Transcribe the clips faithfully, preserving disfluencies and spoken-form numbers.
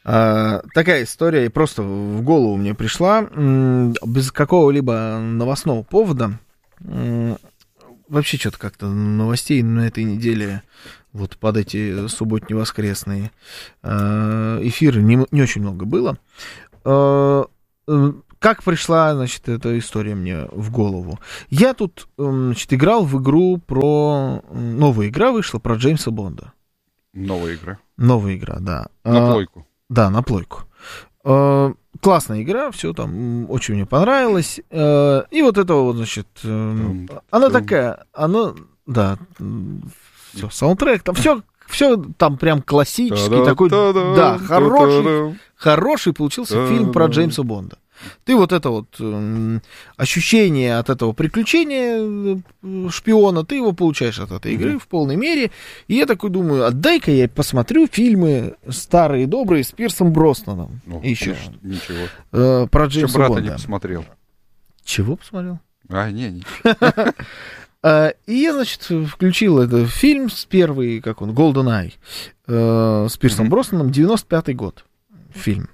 А, такая история просто в голову мне пришла, м, без какого-либо новостного повода. М, вообще что-то как-то новостей на этой неделе, вот под эти субботние воскресные а, эфиры не, не очень много было. А, как пришла, значит, эта история мне в голову? Я тут, значит, играл в игру про... Новая игра вышла про Джеймса Бонда. Новая игра. Новая игра, да. На плойку. Да, на плойку. Э, классная игра, все там очень мне понравилось. Э, и вот это вот, значит, э, Дум, она дум. такая, она, да, все, саундтрек, там все, все там прям классический, Та-дам, такой, та-дам, да, хороший, та-дам. хороший получился Та-дам. фильм про Джеймса Бонда. Ты вот это вот э, ощущение от этого приключения э, шпиона, ты его получаешь от этой игры mm-hmm. в полной мере. И я такой думаю, отдай-ка я посмотрю фильмы старые, добрые с Пирсом Броснаном. Ну, еще ничего. Э, про Джеймса Еще брата Бонда. не посмотрел. Чего посмотрел? А, не, ничего. И я, значит, включил этот фильм с первый, как он, GoldenEye, э, с Пирсом mm-hmm. Броснаном, девяносто пятый год фильм.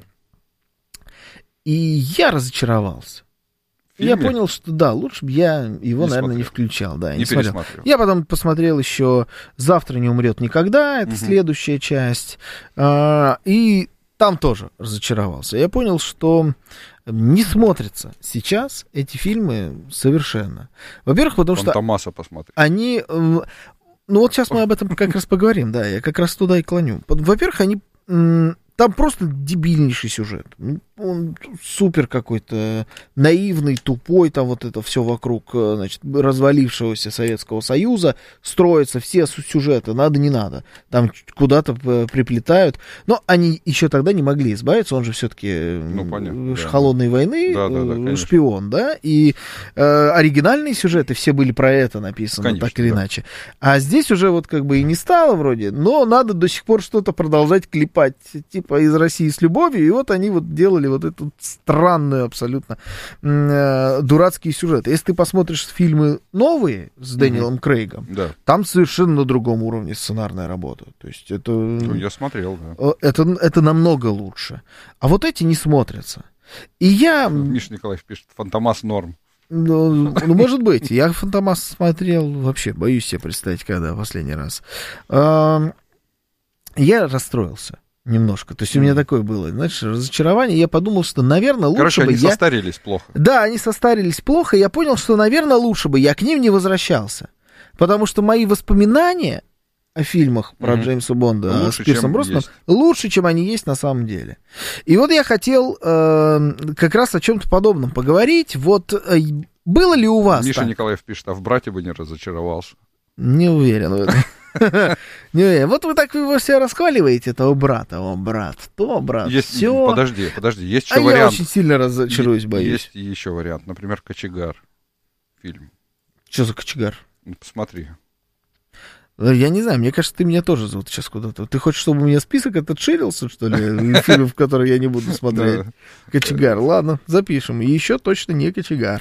И я разочаровался. Я понял, что да, лучше бы я его, не наверное, смотрел. не включал. Да, не не пересмотрел. Я потом посмотрел еще «Завтра не умрет никогда», это угу. следующая часть. А, и там тоже разочаровался. Я понял, что не смотрятся сейчас эти фильмы совершенно. Во-первых, потому что... Фантомаса посмотри. Они... Ну вот сейчас мы об этом как раз поговорим, да, я как раз туда и клоню. Во-первых, они... Там просто дебильнейший сюжет. Он супер какой-то наивный, тупой, там вот это все вокруг, значит, развалившегося Советского Союза строятся все сюжеты, надо, не надо. Там куда-то приплетают. Но они еще тогда не могли избавиться, он же все-таки ну, понятно, да. холодной войны, да, да, да, шпион, да, и э, оригинальные сюжеты все были про это написаны, конечно, так или да. иначе. А здесь уже вот как бы и не стало вроде, но надо до сих пор что-то продолжать клепать, типа из России с любовью, и вот они вот делали вот эту странную абсолютно э, дурацкие сюжеты. Если ты посмотришь фильмы новые с Дэниелом mm-hmm. Крейгом, да. там совершенно на другом уровне сценарная работа. То есть это... Ну, я смотрел, да. Это, это намного лучше. А вот эти не смотрятся. И я... Миша Николаев пишет, Фантомас норм. Ну, ну, может быть. Я Фантомас смотрел, вообще боюсь себе представить, когда последний раз. Я расстроился. Немножко. То есть у меня такое было, знаешь, разочарование. Я подумал, что, наверное, лучше Короче, бы они я... состарились плохо. Да, они состарились плохо. Я понял, что, наверное, лучше бы я к ним не возвращался. Потому что мои воспоминания о фильмах про mm-hmm. Джеймса Бонда лучше, с Пирсом Броснаном лучше, чем они есть на самом деле. И вот я хотел э, как раз о чем-то подобном поговорить. Вот э, было ли у вас Миша так? Николаев пишет, а в брате бы не разочаровался. Не уверен в этом. Не уверен. Вот вы так его все расхваливаете, этого брата. О, брат, то, брат, есть, все. Подожди, подожди, есть еще а вариант. Я очень сильно разочаруюсь, боюсь. Есть еще вариант, например, «Кочегар» фильм. Что за «Кочегар»? Ну, посмотри. Я не знаю, мне кажется, ты меня тоже зовут сейчас куда-то. Ты хочешь, чтобы у меня список этот ширился, что ли? Фильмов, которые я не буду смотреть. «Кочегар», ладно, запишем. И еще точно не «Кочегар».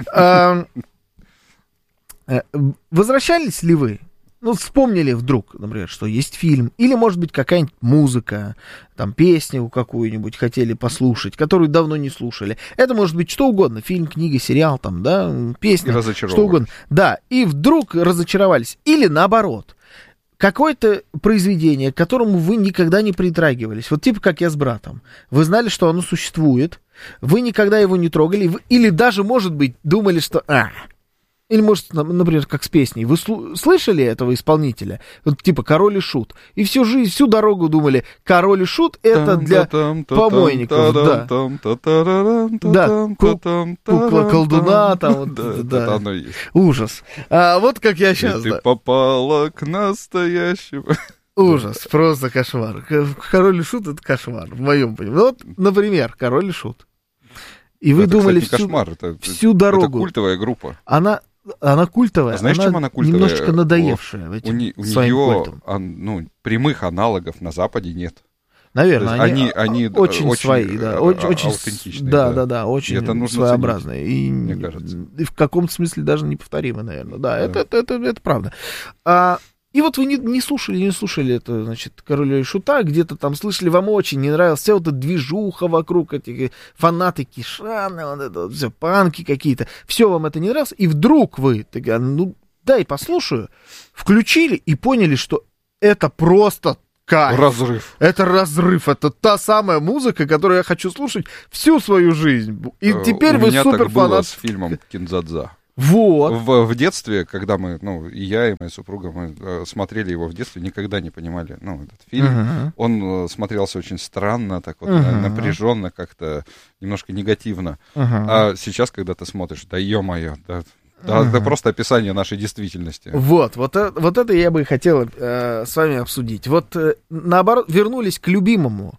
Возвращались ли вы? Ну, вспомнили вдруг, например, что есть фильм, или, может быть, какая-нибудь музыка, там, песню какую-нибудь хотели послушать, которую давно не слушали. Это может быть что угодно, фильм, книга, сериал, там, да, песня, что угодно. Да, и вдруг разочаровались. Или наоборот, какое-то произведение, к которому вы никогда не притрагивались. Вот типа как я с братом. Вы знали, что оно существует, вы никогда его не трогали, вы, или даже, может быть, думали, что... А, или, может, например, как с песней. Вы слышали этого исполнителя? Вот, типа «Король и Шут». И всю жизнь, всю дорогу думали, «Король и Шут» — это для помойников. Да, да. Кукла-колдуна. Там, вот, да. Оно есть. Ужас. А, вот как я сейчас... Ты попала к настоящему... Ужас, просто кошмар. «Король и Шут» — это кошмар, в моем понимании. Вот, например, «Король и Шут». И вы это, думали кстати, всю, кошмар. Это, всю дорогу. Это культовая группа. Она... Она культовая, а знаешь, она, чем она культовая? Немножко надоевшая в этим, у, не, у своим нее культом. Он, ну, прямых аналогов на Западе нет. Наверное, они, они, они очень, очень свои, да, а, очень, очень аутентичные. Да, да, да, да, очень своеобразные. Ценить, и, мне кажется. И в каком-то смысле даже неповторимые, наверное. Да, да. Это, это, это, это правда. А, И вот вы не, не слушали, не слушали это, значит, Короля и Шута, где-то там слышали, вам очень не нравилась вся вот эта движуха вокруг, этих фанаты Кишана, вот это вот все, панки какие-то, все вам это не нравилось, и вдруг вы, такая, ну, дай послушаю, включили и поняли, что это просто кайф. Разрыв. Это разрыв, это та самая музыка, которую я хочу слушать всю свою жизнь. И теперь У вы меня супер так было фанат. с фильмом «Киндзадза». Вот. В, в детстве, когда мы, ну, и я, и моя супруга, мы э, смотрели его в детстве, никогда не понимали, ну, этот фильм. Uh-huh. Он э, смотрелся очень странно, так вот, uh-huh. напряженно, как-то немножко негативно. Uh-huh. А сейчас, когда ты смотришь, да ё-моё, да, да, uh-huh. это просто описание нашей действительности. Вот, вот, вот это я бы хотел э, с вами обсудить. Вот, э, наоборот, вернулись к любимому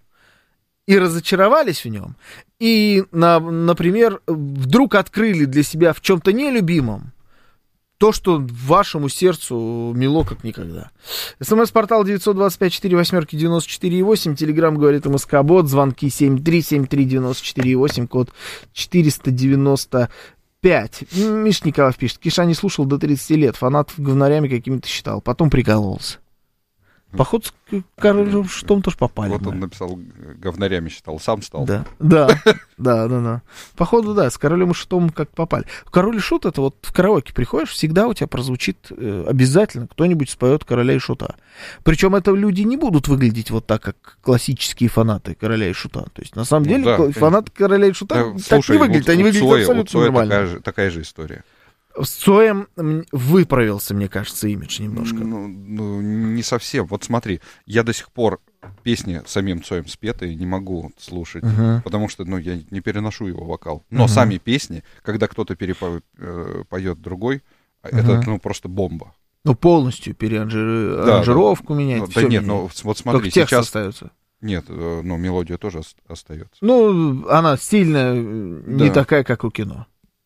и разочаровались в нем, и, на, например, вдруг открыли для себя в чем-то нелюбимом то, что вашему сердцу мило как никогда. СМС-портал девятьсот двадцать пять четыре восьмерки девяносто четыре восемь, Телеграм говорит МСК-бот, звонки семь три семь три девяносто четыре восемь, код четыреста девяносто пять. Миш Николаев пишет, Киша не слушал до тридцати лет, фанатов говнарями какими-то считал, потом прикололся. Походу, с Королем Шутом тоже попали. Вот да. он написал, говнарями считал, сам стал. Да, да, да, да, да. Походу, да, с Королем и Шутом как попали. Король и Шут, это вот в караоке приходишь, всегда у тебя прозвучит э, обязательно, кто-нибудь споет Короля и Шута. Причем это люди не будут выглядеть вот так, как классические фанаты Короля и Шута. То есть, на самом Ну, деле, да, фанаты Короля и Шута да, так слушай, не выглядят, у, они у выглядят Цоя, абсолютно у Цоя нормально. Такая же, такая же история. С Цоем выправился, мне кажется, имидж немножко. Ну, ну, не совсем. Вот смотри, я до сих пор песни самим Цоем спетые не могу слушать, uh-huh. потому что, ну, я не переношу его вокал. Но uh-huh. сами песни, когда кто-то перепоет э, другой, uh-huh. это, ну, просто бомба. Ну, полностью переаранжировку да, да. менять. Да нет, меняет. ну, вот смотри, только текст сейчас... остается. Нет, ну, мелодия тоже остается. Ну, она стильная, да. не такая, как у кино.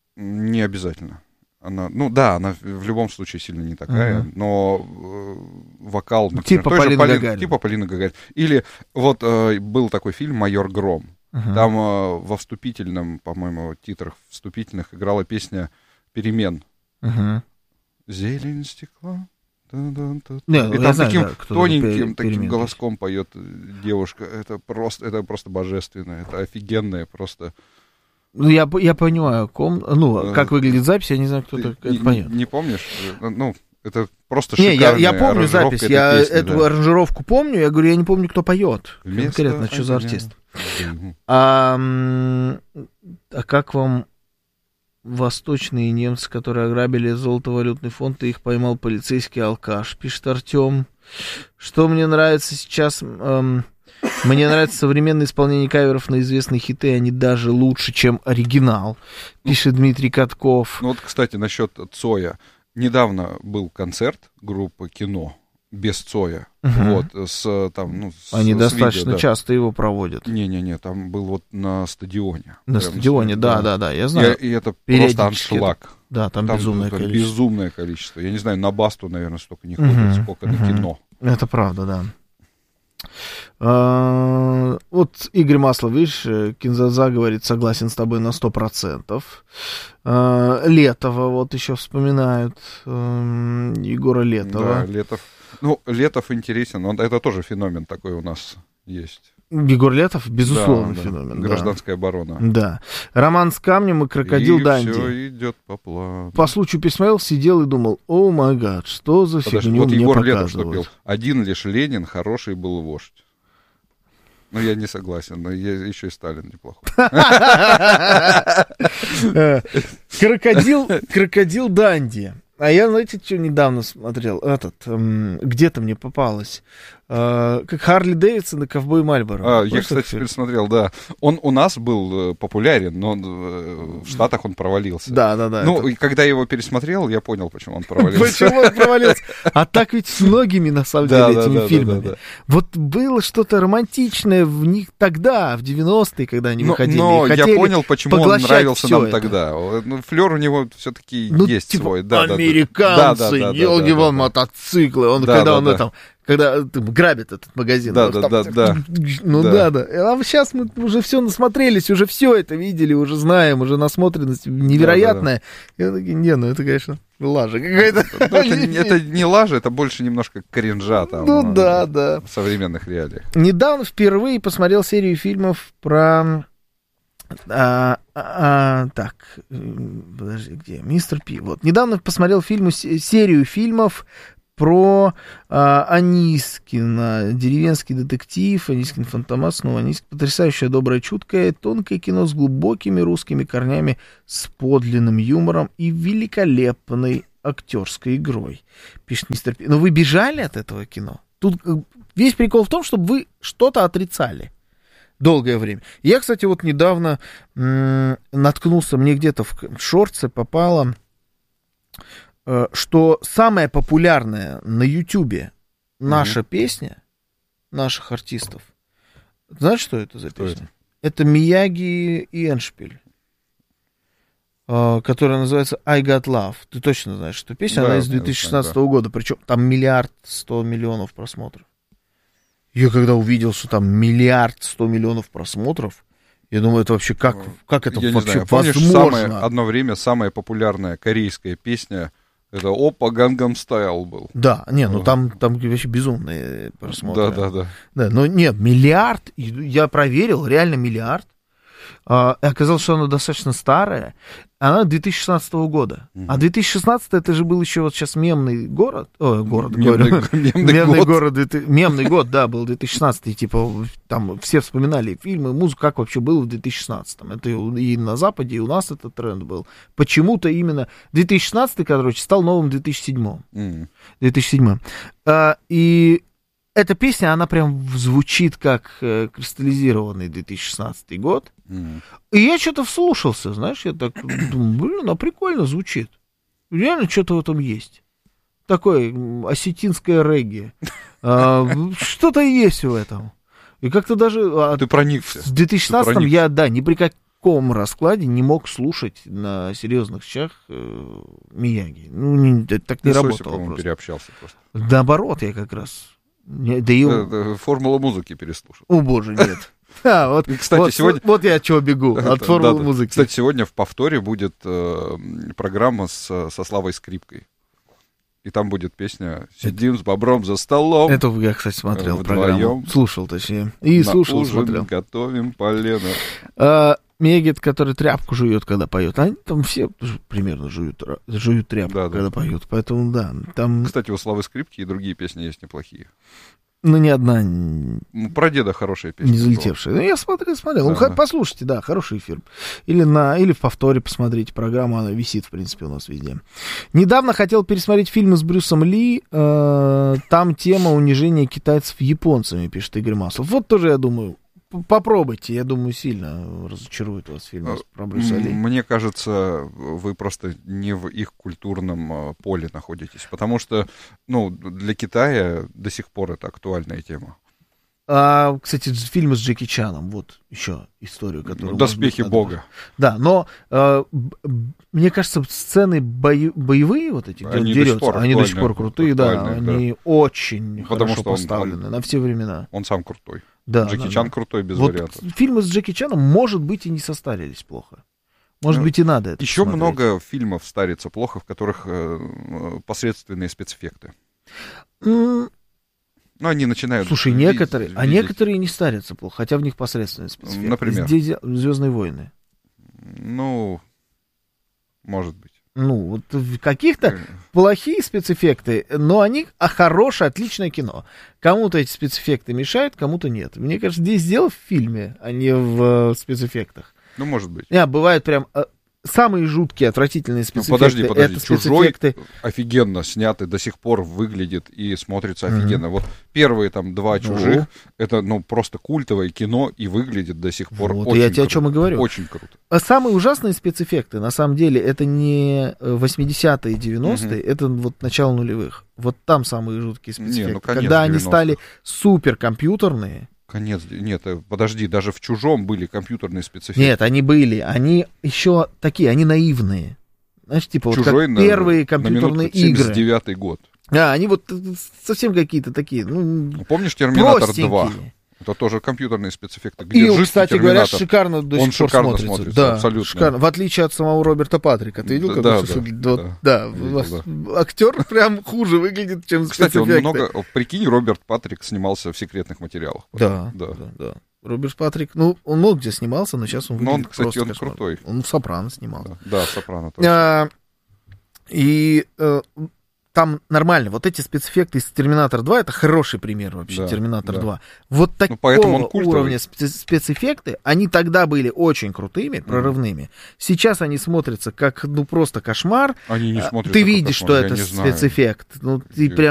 Не обязательно. Она, ну да, она в любом случае сильно не такая, uh-huh. но э, вокал, например, типа Полина Полин, Гагарина. Типа Полина Гагарина. Или вот э, был такой фильм «Майор Гром». Uh-huh. Там э, во вступительном, по-моему, титрах вступительных играла песня «Перемен». Uh-huh. «Зелень стекла». Не, и там знаю, таким да, тоненьким таким перемен. голоском поет девушка. Это просто, это просто божественно, это офигенное просто... Ну, я, я понимаю, ком... ну, как выглядит запись, я не знаю, кто это поет. Не, не помнишь? Ну, это просто не, шикарная я, я помню запись, я песни, эту да. аранжировку помню, я говорю, я не помню, кто поет. Вместо конкретно, что за огня. артист. А, а как вам восточные немцы, которые ограбили золотовалютный фонд, и их поймал полицейский алкаш, пишет Артем. Что мне нравится сейчас... Эм, Мне нравится современное исполнение каверов на известные хиты, они даже лучше, чем оригинал, пишет ну, Дмитрий Катков. Ну вот, кстати, насчет Цоя. Недавно был концерт группы «Кино» без Цоя. Угу. Вот, с, там, ну, с, они с достаточно видео, да. часто его проводят. Не-не-не, там был вот на стадионе. На стадионе, да-да-да, я знаю. И, и это просто аншлаг. Да, там, там безумное там количество. Безумное количество. Я не знаю, на Басту, наверное, столько не ходят, угу. сколько угу. на Кино. Это правда, да. А, вот Игорь Маслов, видишь, Кинзадза говорит, согласен с тобой на сто процентов. А, Летова вот еще вспоминают, а, Егора Летова. Да, Летов. Ну, Летов интересен, он, это тоже феномен такой у нас есть. Егор Летов, безусловно, да, феномен. Да. Гражданская да. оборона. Да. Роман с камнем и крокодил и Данди. Все идет по плану. По случаю пересмотрел, сидел и думал, о май гад, что за Подожди, фигню вот мне Егор показывают. Летов что пел? Один лишь Ленин, хороший был вождь. Ну, я не согласен, но я, еще и Сталин неплохой. Крокодил, крокодил Данди. А я, знаете, что недавно смотрел? Этот, эм, где-то мне попалось. Э, как Харли Дэвидсон и Ковбой Мальборо. А, я, кстати, теперь смотрел, да. Он у нас был популярен, но в Штатах он провалился. Да, да, да. Ну, это... и когда я его пересмотрел, я понял, почему он провалился. Почему он провалился? А так ведь с многими, на самом деле, этими фильмами. Вот было что-то романтичное в них тогда, в девяностые, когда они выходили. Но я понял, почему он нравился нам тогда. Флёр у него все-таки есть свой. Американцы, елки-вон, мотоциклы. Он, когда он там когда там, грабят этот магазин. Да, там, да, там, да, да. Ну да. да, да. А сейчас мы уже все насмотрелись, уже все это видели, уже знаем, уже насмотренность невероятная. Да, да, да. Я такие, не, ну это, конечно, лажа какая-то. Это, это не лажа, это больше немножко кринжа там. Ну да, да. В современных реалиях. Недавно впервые посмотрел серию фильмов про... А, а, так, подожди, где? Мистер Пи. Вот. Недавно посмотрел фильм, серию фильмов про а, Анискина, деревенский детектив, Анискин Фантомас, снова Анискин, потрясающее, доброе, чуткое, тонкое кино с глубокими русскими корнями, с подлинным юмором и великолепной актерской игрой, пишет мистер Пи. Но вы бежали от этого кино? Тут весь прикол в том, чтобы вы что-то отрицали долгое время. Я, кстати, вот недавно м- наткнулся, мне где-то в шортсе попало, э, что самая популярная на Ютубе наша mm-hmm. песня, наших артистов, знаешь, что это за что песня? Это? это Мияги и Эндшпиль, э, которая называется I Got Love. Ты точно знаешь, что песня, да, она из две тысячи шестнадцатого знаю, да. года, причем там миллиард сто миллионов просмотров. Я когда увидел, что там миллиард сто миллионов просмотров, я думаю, это вообще как, как это я вообще знаю, помнишь, возможно? Самое, одно время самая популярная корейская песня, это «Опа, Gangnam Style» был. Да, не, ну там, там вообще безумные просмотры. Да, да, да. Да, но нет, миллиард, я проверил, реально миллиард. А, оказалось, что она достаточно старая. Она две тысячи шестнадцатого года. Uh-huh. А две тысячи шестнадцатый это же был еще вот сейчас мемный город. Ой, город, мемный, говорю. Мемный, мемный год. город. Мемный год, да, был две тысячи шестнадцатый. Типа, там все вспоминали фильмы, музыку, как вообще было в две тысячи шестнадцатом. Это и на Западе, и у нас этот тренд был. Почему-то именно две тысячи шестнадцатый, короче, стал новым две тысячи седьмым. Uh-huh. две тысячи седьмым. А, и эта песня, она прям звучит как э, кристаллизированный две тысячи шестнадцатый год. Mm. И я что-то вслушался, знаешь, я так думаю, блин, она прикольно звучит. Реально что-то в этом есть. Такое осетинское регги. А, что-то есть в этом. И как-то даже... Ты проникся. В две тысячи шестнадцатом я, да, ни при каком раскладе не мог слушать на серьезных щах э, Мияги. Ну, не, так не работало просто. Переобщался просто. Наоборот, я как раз... Да и... Формула музыки переслушал. О, боже, нет. А, вот, кстати, вот, сегодня... вот я от чего бегу, от формулы да, музыки. Кстати, сегодня в повторе будет э, программа с, со Славой Скрипкой. И там будет песня «Сидим это... с бобром за столом». Это я, кстати, смотрел программу. Слушал, точнее. И на слушал, ужин смотрел. Готовим полено. А, Мегет, который тряпку жует, когда поет. Они там все примерно жуют, жуют тряпку, да, когда да. поют. Поэтому, да. Там... Кстати, у Славы Скрипки и другие песни есть неплохие. Ну, ни одна... Про деда хорошая песня. Не залетевшая. Ну, я смотрел, смотрел. Да, ну, да. Послушайте, да, хороший эфир. Или, на, или в повторе посмотрите программу, она висит, в принципе, у нас везде. Недавно хотел пересмотреть фильмы с Брюсом Ли. Э, там тема унижения китайцев японцами, пишет Игорь Маслов. Вот тоже, я думаю, попробуйте. Я думаю, сильно разочарует вас фильм про Брюса Ли. Мне кажется, вы просто не в их культурном поле находитесь. Потому что, ну, для Китая до сих пор это актуальная тема. А, кстати, фильмы с Джеки Чаном, вот еще историю, которую... «Доспехи быть, Бога». Да, но э, мне кажется, сцены бои, боевые вот эти, где он дерется, они до сих пор крутые, да, они да. очень Потому хорошо что поставлены он, на все времена. Он сам крутой. Да, Джеки да, Чан да. крутой, без вот вариантов. Фильмы с Джеки Чаном, может быть, и не состарились плохо. Может ну, быть, и надо это Еще посмотреть. Много фильмов старится плохо, в которых э, посредственные спецэффекты. Mm. Ну, они начинают... Слушай, видеть, некоторые, видеть. А некоторые не старятся плохо, хотя в них посредственные спецэффекты. Например? «Звездные войны». Ну, может быть. Ну, вот каких-то плохие спецэффекты, но они а хорошее, отличное кино. Кому-то эти спецэффекты мешают, кому-то нет. Мне кажется, здесь дело в фильме, а не в э, спецэффектах. Ну, может быть. А, бывают прям... Э, самые жуткие, отвратительные спецэффекты. Ну, подожди, подожди. Это «Чужой» спецэффекты... офигенно снятый, до сих пор выглядит и смотрится офигенно. Mm-hmm. Вот первые там два «Чужих», ну. это, ну, просто культовое кино и выглядит до сих пор вот, очень я тебе круто. О чем и говорю. Очень круто. А самые ужасные спецэффекты, на самом деле, это не восьмидесятые, девяностые, mm-hmm. это вот начало нулевых. Вот там самые жуткие спецэффекты. Не, ну, конец Когда они стали суперкомпьютерные. Конец, нет, подожди, даже в «Чужом» были компьютерные спецэффекты. Нет, они были, они еще такие, они наивные. Знаешь, типа «Чужой» вот как первые компьютерные на игры. семьдесят девятый год. А, они вот совсем какие-то такие, ну, помнишь «Терминатор два»? Это тоже компьютерные спецэффекты. Где и, кстати говоря, шикарно до он сих пор шикарно смотрится. смотрится, да, абсолютно. Шикарно. В отличие от самого Роберта Патрика. Ты видел, как да, он да, выглядит? да, Вот, да, видел, да. Актер прям хуже выглядит, чем Кстати, спецэффекты. он много... Прикинь, Роберт Патрик снимался в «Секретных материалах». Да, да, да, да. Роберт Патрик, ну, он много где снимался, но сейчас он выглядит. Но он, кстати, просто он кошмар. крутой. Он в «Сопрано» снимался. Да, да, в «Сопрано» тоже. А, и а, там нормально. Вот эти спецэффекты из «Терминатор два» — это хороший пример вообще, да, «Терминатор да. два». Вот такого ну, уровня спецэффекты, они тогда были очень крутыми, прорывными. Mm. Сейчас они смотрятся как, ну, просто кошмар. Они не смотрятся Ты как видишь, кошмар, что это спецэффект. Ну, ты прям